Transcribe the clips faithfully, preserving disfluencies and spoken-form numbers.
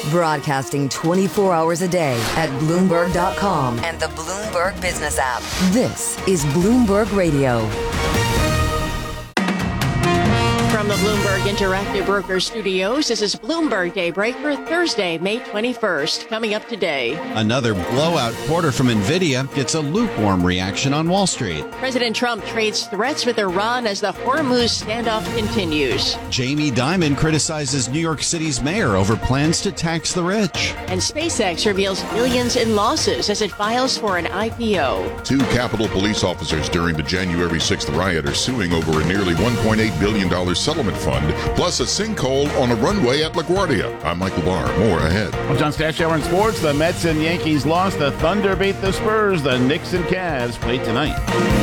Broadcasting twenty-four hours a day at Bloomberg dot com and the Bloomberg Business app. This is Bloomberg Radio. From the Bloomberg Interactive Broker Studios, this is Bloomberg Daybreak for Thursday, May twenty-first. Coming up today, another blowout quarter from NVIDIA gets a lukewarm reaction on Wall Street. President Trump trades threats with Iran as the Hormuz standoff continues. Jamie Dimon criticizes New York City's mayor over plans to tax the rich. And SpaceX reveals billions in losses as it files for an I P O. Two Capitol police officers during the January sixth riot are suing over a nearly one point eight billion dollars settlement fund, plus a sinkhole on a runway at LaGuardia. I'm Michael Barr. More ahead. I'm John Stashower in sports. The Mets and Yankees lost. The Thunder beat the Spurs. The Knicks and Cavs play tonight.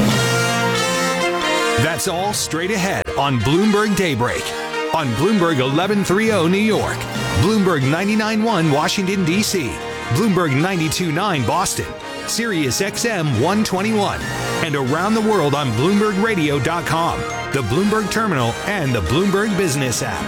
That's all straight ahead on Bloomberg Daybreak. On Bloomberg eleven thirty New York, Bloomberg ninety-nine point one Washington, D C, Bloomberg ninety-two point nine Boston, Sirius X M one twenty-one, and around the world on Bloomberg Radio dot com, the Bloomberg Terminal, and the Bloomberg Business app.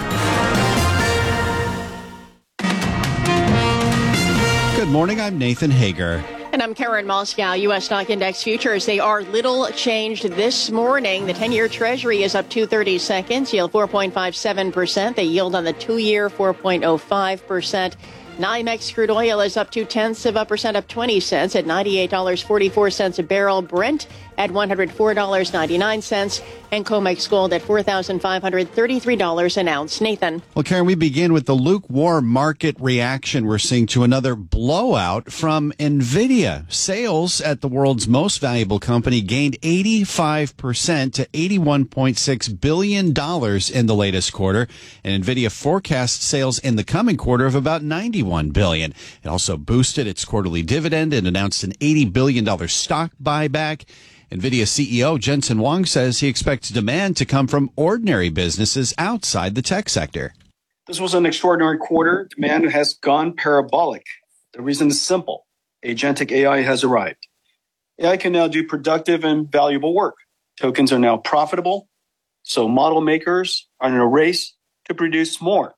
Good morning, I'm Nathan Hager. And I'm Karen Moscow. U S stock index futures, they are little changed this morning. The ten-year Treasury is up two thirty-seconds, yield four point five seven percent. The yield on the two-year, four point oh five percent. NYMEX crude oil is up two-tenths of a percent, up twenty cents at ninety-eight dollars and forty-four cents a barrel. Brent at one hundred four dollars and ninety-nine cents. And COMEX gold at four thousand five hundred thirty-three dollars an ounce. Nathan. Well, Karen, we begin with the lukewarm market reaction we're seeing to another blowout from NVIDIA. Sales at the world's most valuable company gained eighty-five percent to eighty-one point six billion dollars in the latest quarter. And NVIDIA forecasts sales in the coming quarter of about ninety-one billion dollars. It also boosted its quarterly dividend and announced an eighty billion dollars stock buyback. NVIDIA C E O Jensen Huang says he expects demand to come from ordinary businesses outside the tech sector. This was an extraordinary quarter. Demand has gone parabolic. The reason is simple. Agentic A I has arrived. A I can now do productive and valuable work. Tokens are now profitable, so model makers are in a race to produce more.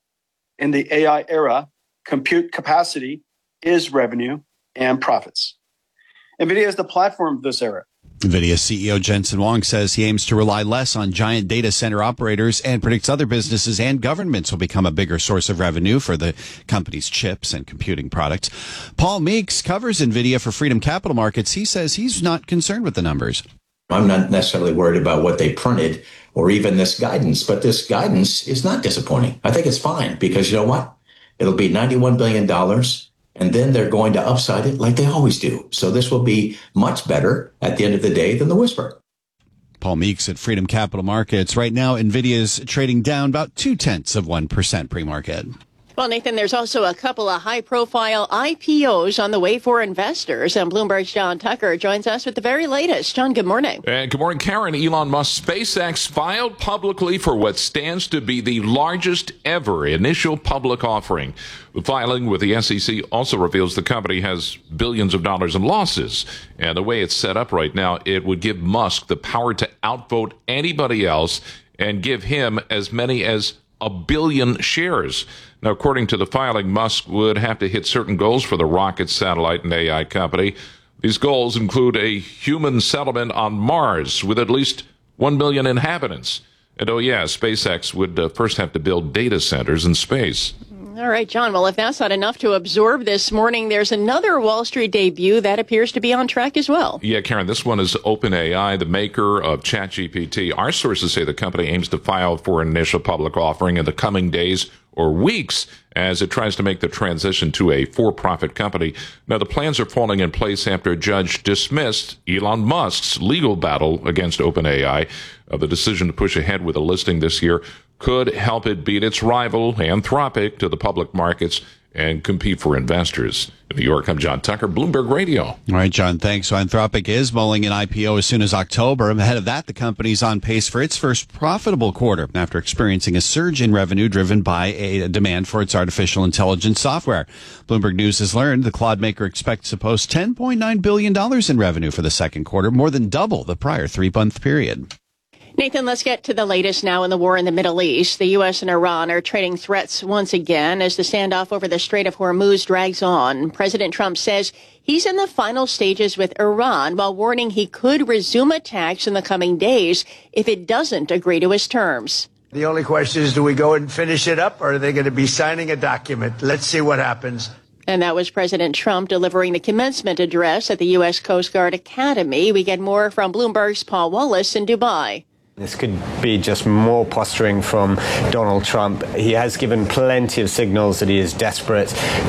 In the A I era, compute capacity is revenue and profits. NVIDIA is the platform of this era. NVIDIA C E O Jensen Huang says he aims to rely less on giant data center operators and predicts other businesses and governments will become a bigger source of revenue for the company's chips and computing products. Paul Meeks covers NVIDIA for Freedom Capital Markets. He says he's not concerned with the numbers. I'm not necessarily worried about what they printed or even this guidance, but this guidance is not disappointing. I think it's fine because you know what? It'll be ninety-one billion dollars. And then they're going to upside it like they always do. So this will be much better at the end of the day than the whisper. Paul Meeks at Freedom Capital Markets. Right now, NVIDIA's trading down about two-tenths of one percent pre-market. Well, Nathan, there's also a couple of high-profile I P Os on the way for investors. And Bloomberg's John Tucker joins us with the very latest. John, good morning. And good morning, Karen. Elon Musk's SpaceX filed publicly for what stands to be the largest ever initial public offering. The filing with the S E C also reveals the company has billions of dollars in losses. And the way it's set up right now, it would give Musk the power to outvote anybody else and give him as many as a billion shares. Now, according to the filing, Musk would have to hit certain goals for the rocket, satellite, and A I company. These goals include a human settlement on Mars with at least one million inhabitants. And oh yeah, SpaceX would uh, first have to build data centers in space. All right, John. Well, if that's not enough to absorb this morning, there's another Wall Street debut that appears to be on track as well. Yeah, Karen, this one is OpenAI, the maker of ChatGPT. Our sources say the company aims to file for an initial public offering in the coming days or weeks as it tries to make the transition to a for-profit company. Now, the plans are falling in place after a judge dismissed Elon Musk's legal battle against OpenAI. Uh, the decision to push ahead with a listing this year could help it beat its rival, Anthropic, to the public markets and compete for investors. In New York, I'm John Tucker, Bloomberg Radio. All right, John, thanks. So Anthropic is mulling an I P O as soon as October. Ahead of that, the company's on pace for its first profitable quarter after experiencing a surge in revenue driven by a demand for its artificial intelligence software. Bloomberg News has learned the Claude maker expects to post ten point nine billion dollars in revenue for the second quarter, more than double the prior three-month period. Nathan, let's get to the latest now in the war in the Middle East. The U S and Iran are trading threats once again as the standoff over the Strait of Hormuz drags on. President Trump says he's in the final stages with Iran while warning he could resume attacks in the coming days if it doesn't agree to his terms. The only question is, do we go and finish it up, or are they going to be signing a document? Let's see what happens. And that was President Trump delivering the commencement address at the U S Coast Guard Academy. We get more from Bloomberg's Paul Wallace in Dubai. This could be just more posturing from Donald Trump. He has given plenty of signals that he is desperate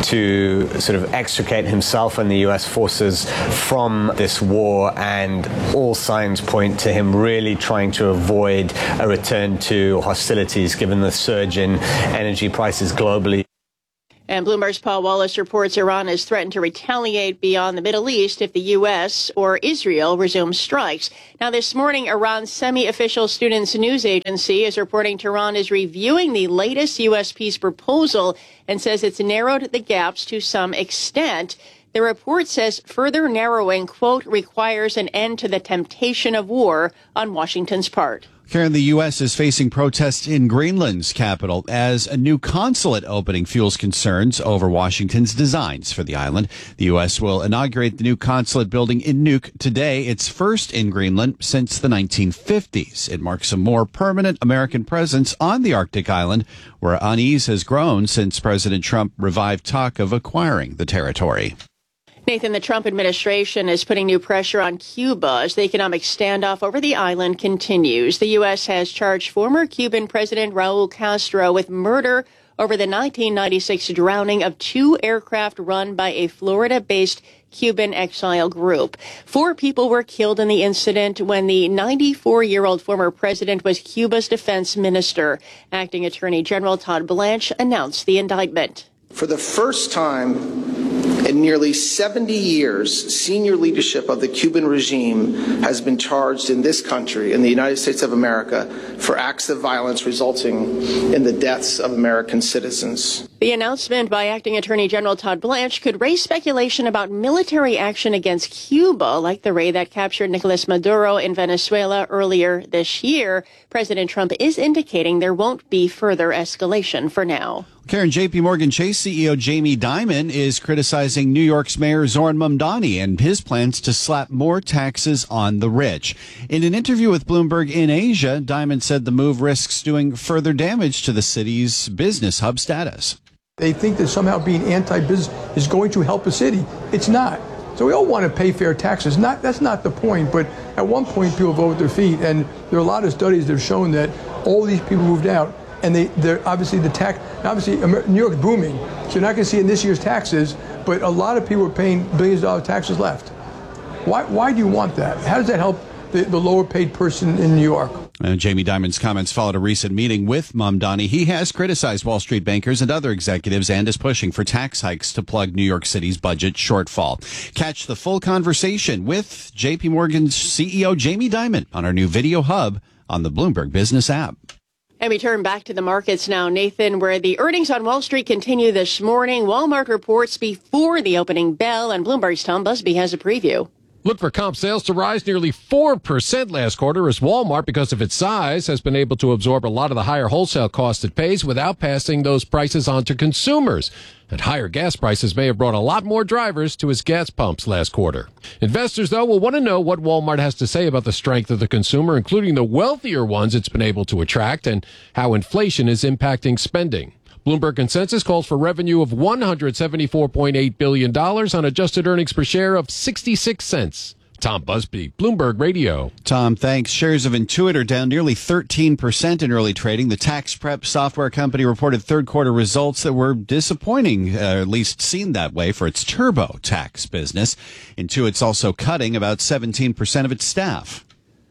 to sort of extricate himself and the U S forces from this war, and all signs point to him really trying to avoid a return to hostilities given the surge in energy prices globally. And Bloomberg's Paul Wallace reports Iran has threatened to retaliate beyond the Middle East if the U S or Israel resume strikes. Now, this morning, Iran's semi-official Students News Agency is reporting Tehran is reviewing the latest U S peace proposal and says it's narrowed the gaps to some extent. The report says further narrowing, quote, requires an end to the temptation of war on Washington's part. Karen, the U S is facing protests in Greenland's capital as a new consulate opening fuels concerns over Washington's designs for the island. The U S will inaugurate the new consulate building in Nuuk today, its first in Greenland since the nineteen fifties. It marks a more permanent American presence on the Arctic island, where unease has grown since President Trump revived talk of acquiring the territory. Nathan, the Trump administration is putting new pressure on Cuba as the economic standoff over the island continues. The U S has charged former Cuban President Raul Castro with murder over the nineteen ninety-six drowning of two aircraft run by a Florida-based Cuban exile group. Four people were killed in the incident when the ninety-four-year-old former president was Cuba's defense minister. Acting Attorney General Todd Blanche announced the indictment. For the first time in nearly seventy years, senior leadership of the Cuban regime has been charged in this country, in the United States of America, for acts of violence resulting in the deaths of American citizens. The announcement by Acting Attorney General Todd Blanche could raise speculation about military action against Cuba, like the raid that captured Nicolas Maduro in Venezuela earlier this year. President Trump is indicating there won't be further escalation for now. Karen, J P Morgan Chase C E O Jamie Dimon is criticizing New York's Mayor Zoran Mamdani and his plans to slap more taxes on the rich. In an interview with Bloomberg in Asia, Dimon said the move risks doing further damage to the city's business hub status. They think that somehow being anti-business is going to help a city. It's not. So we all want to pay fair taxes. Not that's not the point, but at one point people vote with their feet, and there are a lot of studies that have shown that all these people moved out, and they, they're obviously the tax, obviously New York's booming, so you're not going to see in this year's taxes, but a lot of people are paying billions of dollars taxes left. Why, why do you want that? How does that help the, the lower paid person in New York? Uh, Jamie Dimon's comments followed a recent meeting with Mamdani. He has criticized Wall Street bankers and other executives and is pushing for tax hikes to plug New York City's budget shortfall. Catch the full conversation with J P Morgan's C E O Jamie Dimon on our new video hub on the Bloomberg Business app. And we turn back to the markets now, Nathan, where the earnings on Wall Street continue this morning. Walmart reports before the opening bell, and Bloomberg's Tom Busby has a preview. Look for comp sales to rise nearly four percent last quarter as Walmart, because of its size, has been able to absorb a lot of the higher wholesale costs it pays without passing those prices on to consumers. And higher gas prices may have brought a lot more drivers to its gas pumps last quarter. Investors, though, will want to know what Walmart has to say about the strength of the consumer, including the wealthier ones it's been able to attract, and how inflation is impacting spending. Bloomberg consensus calls for revenue of one hundred seventy-four point eight billion dollars on adjusted earnings per share of sixty-six cents. Tom Busby, Bloomberg Radio. Tom, thanks. Shares of Intuit are down nearly thirteen percent in early trading. The tax prep software company reported third quarter results that were disappointing, uh, at least seen that way for its TurboTax business. Intuit's also cutting about seventeen percent of its staff.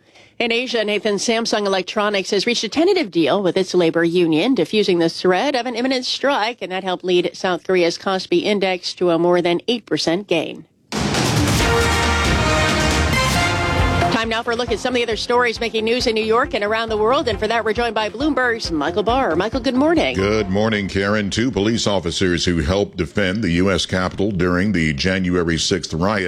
In Asia, Nathan, Samsung Electronics has reached a tentative deal with its labor union, diffusing the threat of an imminent strike, and that helped lead South Korea's Kospi Index to a more than eight percent gain. Time now for a look at some of the other stories making news in New York and around the world. And for that, we're joined by Bloomberg's Michael Barr. Michael, good morning. Good morning, Karen. Two police officers who helped defend the U S Capitol during the January sixth riot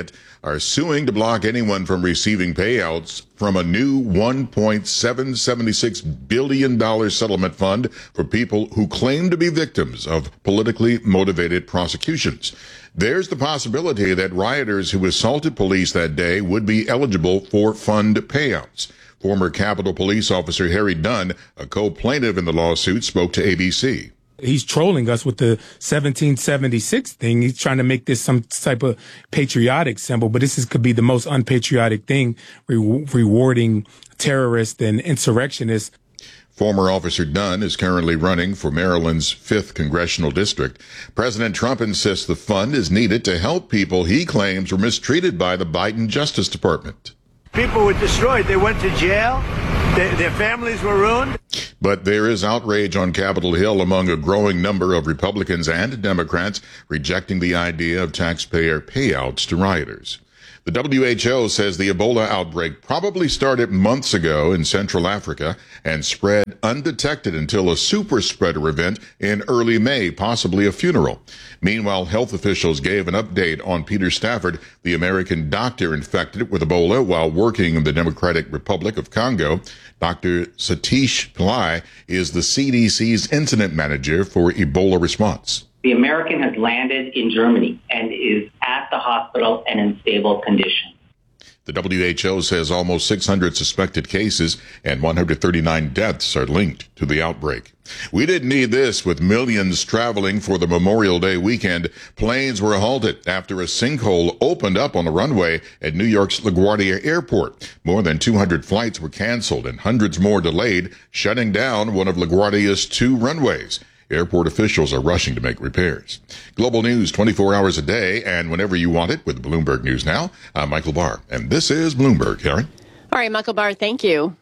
are suing to block anyone from receiving payouts from a new one point seven seven six billion dollars settlement fund for people who claim to be victims of politically motivated prosecutions. There's the possibility that rioters who assaulted police that day would be eligible for fund payouts. Former Capitol Police Officer Harry Dunn, a co-plaintiff in the lawsuit, spoke to A B C. He's trolling us with the seventeen seventy-six thing. He's trying to make this some type of patriotic symbol, but this is, could be the most unpatriotic thing, re- rewarding terrorists and insurrectionists. Former Officer Dunn is currently running for Maryland's fifth congressional district. President Trump insists the fund is needed to help people he claims were mistreated by the Biden Justice Department. People were destroyed. They went to jail. Their, their families were ruined. But there is outrage on Capitol Hill among a growing number of Republicans and Democrats rejecting the idea of taxpayer payouts to rioters. The W H O says the Ebola outbreak probably started months ago in Central Africa and spread undetected until a super spreader event in early May, possibly a funeral. Meanwhile, health officials gave an update on Peter Stafford, the American doctor infected with Ebola while working in the Democratic Republic of Congo. Doctor Satish Pillai is the C D C's incident manager for Ebola response. The American has landed in Germany and is at the hospital and in stable condition. The W H O says almost six hundred suspected cases and one hundred thirty-nine deaths are linked to the outbreak. We didn't need this with millions traveling for the Memorial Day weekend. Planes were halted after a sinkhole opened up on the runway at New York's LaGuardia Airport. More than two hundred flights were canceled and hundreds more delayed, shutting down one of LaGuardia's two runways. Airport officials are rushing to make repairs. Global news twenty-four hours a day and whenever you want it with Bloomberg News Now. I'm Michael Barr, and this is Bloomberg. Karen? All right, Michael Barr, thank you.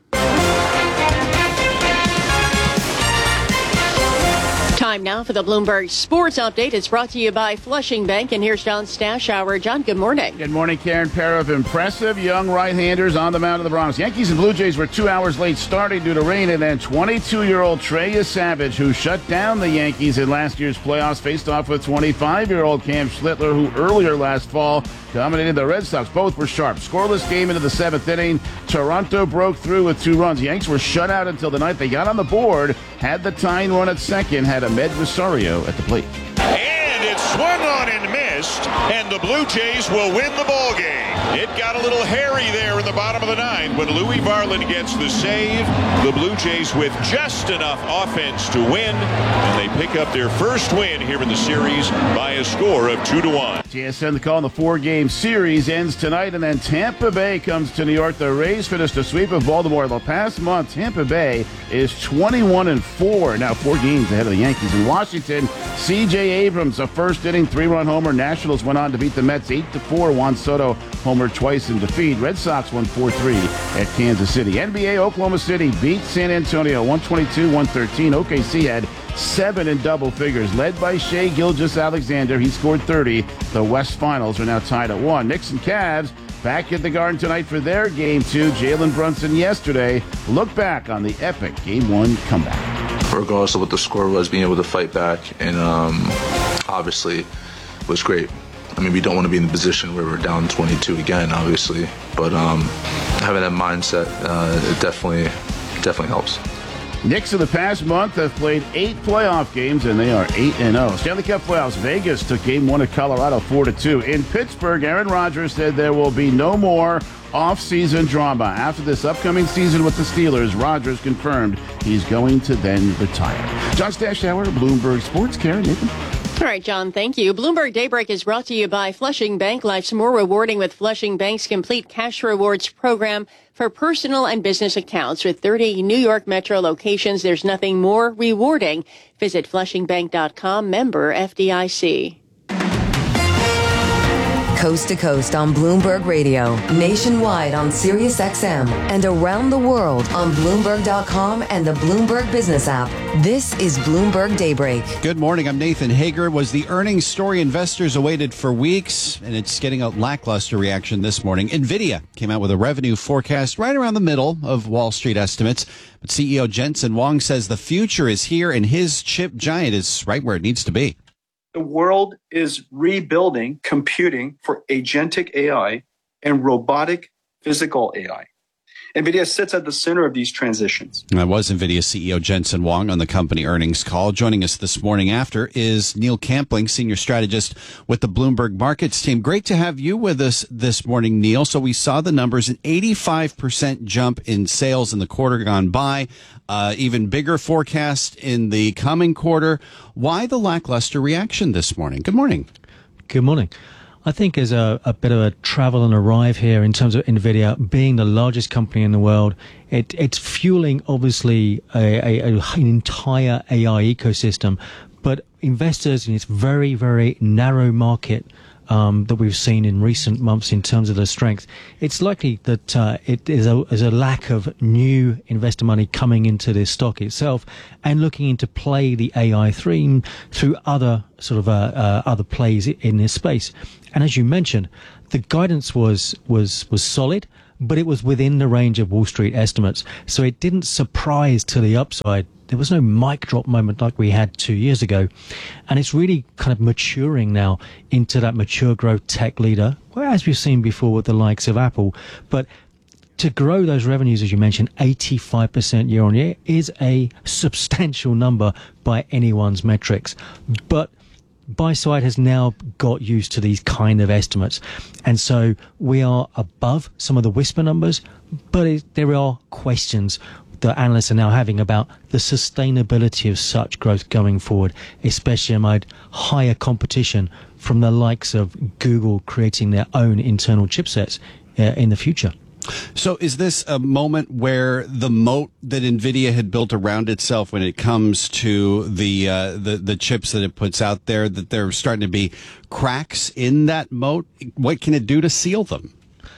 Time now for the Bloomberg Sports Update. It's brought to you by Flushing Bank, and here's John Stashower. John, good morning. Good morning, Karen. Pair of impressive young right-handers on the mound of the Bronx. Yankees and Blue Jays were two hours late starting due to rain, and then twenty-two-year-old Trey Savage, who shut down the Yankees in last year's playoffs, faced off with twenty-five-year-old Cam Schlittler, who earlier last fall dominated the Red Sox. Both were sharp. Scoreless game into the seventh inning. Toronto broke through with two runs. The Yanks were shut out until the ninth. They got on the board, had the tying run at second, had Ahmed Rosario at the plate. And it swung on and missed, and the Blue Jays will win the ball game. It got a little hairy there in the bottom of the ninth when Louis Varland gets the save. The Blue Jays with just enough offense to win, and they pick up their first win here in the series by a score of two to one. T S N, the call in the four-game series ends tonight, and then Tampa Bay comes to New York. The Rays finished a sweep of Baltimore. The past month, Tampa Bay is twenty-one and four, now four games ahead of the Yankees. In Washington, C J Abrams, a first-inning three-run homer. Nationals went on to beat the Mets eight to four. Juan Soto homered twice in defeat. Red Sox won four three at Kansas City. N B A, Oklahoma City beat San Antonio one twenty-two one thirteen. O K C had seven in double figures, led by Shai Gilgeous-Alexander. He scored thirty. The West Finals are now tied at one. Knicks and Cavs back at the Garden tonight for their game two. Jalen Brunson yesterday looked back on the epic game one comeback. Regardless of what the score was, being able to fight back and um, obviously was great. I mean, we don't want to be in the position where we're down twenty-two again, obviously, but um, having that mindset, uh, it definitely, definitely helps. Knicks in the past month have played eight playoff games, and they are eight and oh. Stanley Cup playoffs, Vegas took game one at Colorado four to two. In Pittsburgh, Aaron Rodgers said there will be no more off-season drama. After this upcoming season with the Steelers, Rodgers confirmed he's going to then retire. John Stashower, Bloomberg Sports. Karen, Nathan. All right, John, thank you. Bloomberg Daybreak is brought to you by Flushing Bank. Life's more rewarding with Flushing Bank's complete cash rewards program for personal and business accounts. With thirty New York Metro locations, there's nothing more rewarding. Visit flushing bank dot com, member F D I C. Coast to coast on Bloomberg Radio, nationwide on Sirius X M, and around the world on Bloomberg dot com and the Bloomberg Business app. This is Bloomberg Daybreak. Good morning. I'm Nathan Hager. Was the earnings story investors awaited for weeks, and it's getting a lackluster reaction this morning. NVIDIA came out with a revenue forecast right around the middle of Wall Street estimates. But C E O Jensen Huang says the future is here, and his chip giant is right where it needs to be. The world is rebuilding computing for agentic A I and robotic physical A I. NVIDIA sits at the center of these transitions. That was NVIDIA C E O Jensen Huang on the company earnings call. Joining us this morning after is Neil Campling, senior strategist with the Bloomberg Markets team. Great to have you with us this morning, Neil. So we saw the numbers, an eighty-five percent jump in sales in the quarter gone by, uh, even bigger forecast in the coming quarter. Why the lackluster reaction this morning? Good morning. Good morning. I think there's a, a bit of a travel and arrive here in terms of NVIDIA being the largest company in the world. It, it's fueling, obviously, a, a, a, an entire A I ecosystem, but investors in its very, very narrow market um, that we've seen in recent months in terms of the strength, it's likely that uh, it is a, is a lack of new investor money coming into this stock itself and looking into play the A I theme through other sort of uh, uh, other plays in this space. And as you mentioned, the guidance was was was solid, but it was within the range of Wall Street estimates. So it didn't surprise to the upside. There was no mic drop moment like we had two years ago. And it's really kind of maturing now into that mature growth tech leader, as we've seen before with the likes of Apple. But to grow those revenues, as you mentioned, eighty-five percent year on year is a substantial number by anyone's metrics. But buy side has now got used to these kind of estimates. And so we are above some of the whisper numbers, but it, there are questions that analysts are now having about the sustainability of such growth going forward, especially amid higher competition from the likes of Google creating their own internal chipsets uh, in the future. So is this a moment where the moat that NVIDIA had built around itself when it comes to the, uh, the, the chips that it puts out there, that there are starting to be cracks in that moat? What can it do to seal them?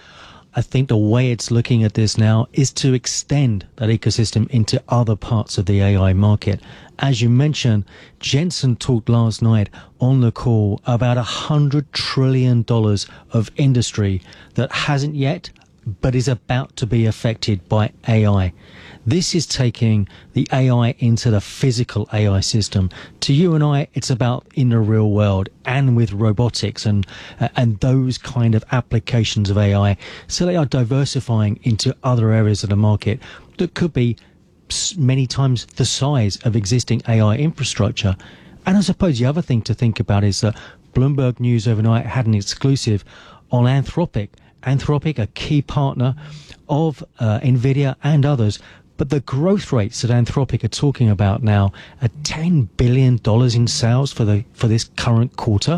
I think the way it's looking at this now is to extend that ecosystem into other parts of the A I market. As you mentioned, Jensen talked last night on the call about one hundred trillion dollars of industry that hasn't yet, but is about to be affected by A I. This is taking the A I into the physical A I system. To you and I, it's about in the real world and with robotics and uh, and those kind of applications of A I. So they are diversifying into other areas of the market that could be many times the size of existing A I infrastructure. And I suppose the other thing to think about is that Bloomberg News overnight had an exclusive on Anthropic. Anthropic, a key partner of uh, NVIDIA and others, but the growth rates that Anthropic are talking about now are ten billion dollars in sales for the for this current quarter.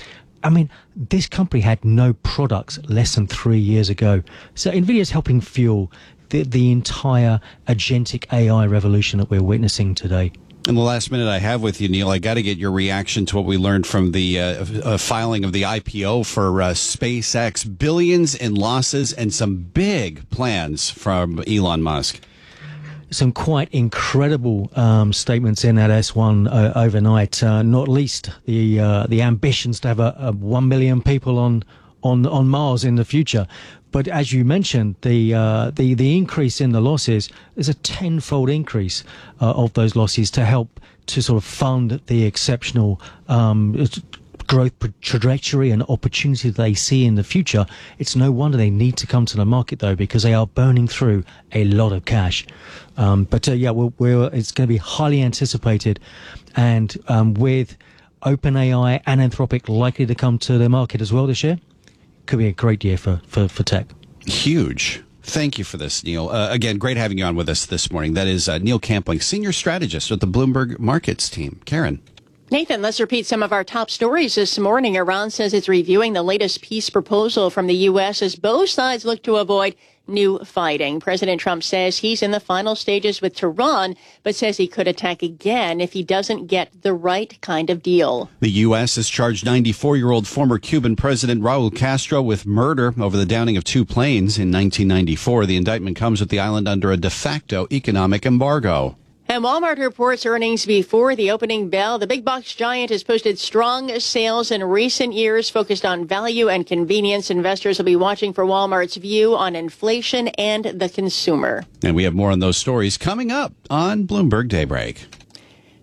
I mean, this company had no products less than three years ago. So NVIDIA is helping fuel the, the entire agentic A I revolution that we're witnessing today. In the last minute I have with you, Neil, I got to get your reaction to what we learned from the uh, uh, filing of the I P O for uh, SpaceX. Billions in losses and some big plans from Elon Musk. Some quite incredible um, statements in that S one uh, overnight, uh, not least the uh, the ambitions to have a, a one million people on, on, on Mars in the future. But as you mentioned, the uh, the the increase in the losses is a tenfold increase uh, of those losses to help to sort of fund the exceptional um, growth trajectory and opportunity they see in the future. It's no wonder they need to come to the market though, because they are burning through a lot of cash. Um, but uh, yeah, we're, we're, it's going to be highly anticipated, and um, with OpenAI and Anthropic likely to come to the market as well this year. Could be a great year for, for, for tech. Huge. Thank you for this, Neil. Uh, again, great having you on with us this morning. That is uh, Neil Campling, senior strategist with the Bloomberg Markets team. Karen. Nathan, let's repeat some of our top stories this morning. Iran says it's reviewing the latest peace proposal from the U S as both sides look to avoid new fighting. President Trump says he's in the final stages with Tehran, but says he could attack again if he doesn't get the right kind of deal. The U S has charged ninety-four-year-old former Cuban President Raul Castro with murder over the downing of two planes in nineteen ninety-four. The indictment comes with the island under a de facto economic embargo. And Walmart reports earnings before the opening bell. The big box giant has posted strong sales in recent years, focused on value and convenience. Investors will be watching for Walmart's view on inflation and the consumer. And we have more on those stories coming up on Bloomberg Daybreak.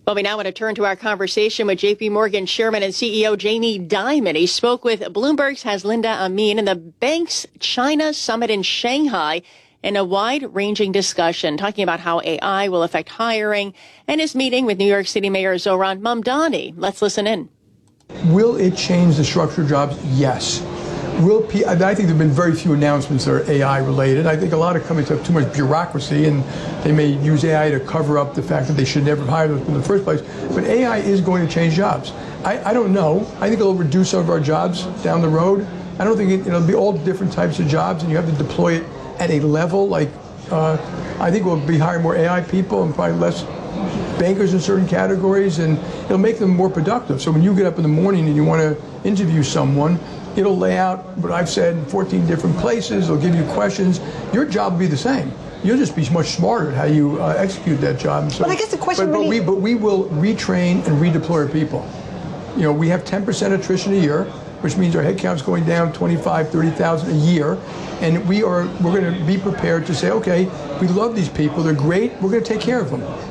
Well, we now want to turn to our conversation with J P Morgan Chairman and C E O Jamie Dimon. He spoke with Bloomberg's Haslinda Amin in the bank's China Summit in Shanghai in a wide-ranging discussion talking about how A I will affect hiring and his meeting with New York City Mayor Zohran Mamdani. Let's listen in. Will it change the structure of jobs? Yes. Will P- I think there have been very few announcements that are A I related. I think a lot of companies have too much bureaucracy and they may use A I to cover up the fact that they should never hire those in the first place. But A I is going to change jobs. I, I don't know. I think it'll reduce some of our jobs down the road. I don't think it, it'll be all different types of jobs and you have to deploy it at a level like uh, I think we'll be hiring more A I people and probably less bankers in certain categories, and it'll make them more productive. So when you get up in the morning and you want to interview someone, it'll lay out what I've said in fourteen different places. It'll give you questions. Your job will be the same. You'll just be much smarter at how you uh, execute that job. So, but I guess the question but, but really... we but we will retrain and redeploy our people. You know, we have ten percent attrition a year, which means our headcount's going down twenty-five, thirty thousand a year. And we are, we're going to be prepared to say, okay, we love these people, they're great, we're going to take care of them.